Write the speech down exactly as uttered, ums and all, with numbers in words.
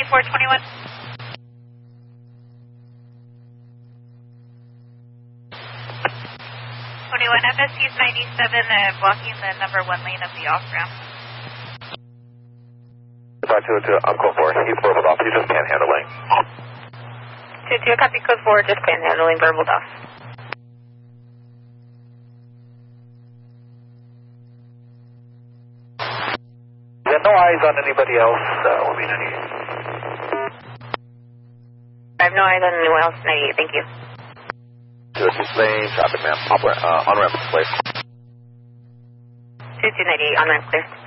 ninety-four twenty-one. twenty-one, F S C's ninety-seven, uh, blocking the number one lane of the off-ramp. five two two, I'm code four. He's verbal off. He's just panhandling. two two, copy code four, just panhandling, verbal off. Yeah, no eyes on anybody else. Uh, will be ninety-eight. I have no eyes on anyone else. ninety-eight, thank you. two two lane, traffic ma'am. Uh, on ramp, clear. two two ninety-eight, on ramp clear.